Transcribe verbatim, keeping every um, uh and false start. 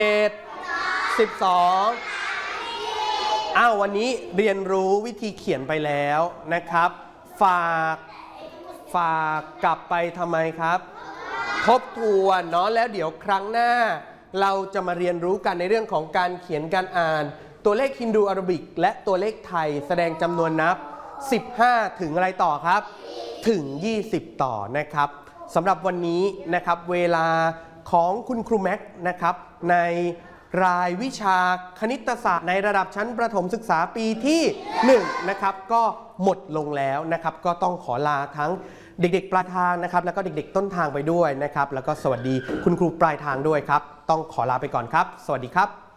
เอ็ด สิบสองอ้าววันนี้เรียนรู้วิธีเขียนไปแล้วนะครับฝากฝากกลับไปทำไมครับทบทวนเนาะแล้วเดี๋ยวครั้งหน้าเราจะมาเรียนรู้กันในเรื่องของการเขียนการอ่านตัวเลขฮินดูอาราบิกและตัวเลขไทยแสดงจำนวนนับสิบห้าถึงอะไรต่อครับถึงยี่สิบต่อนะครับสำหรับวันนี้นะครับเวลาของคุณครูแม็กซ์นะครับในรายวิชาคณิตศาสตร์ในระดับชั้นประถมศึกษาปีที่หนึ่งนะครับก็หมดลงแล้วนะครับก็ต้องขอลาทั้งเด็กๆปลายทางนะครับแล้วก็เด็กๆต้นทางไปด้วยนะครับแล้วก็สวัสดีคุณครูปลายทางด้วยครับต้องขอลาไปก่อนครับสวัสดีครับ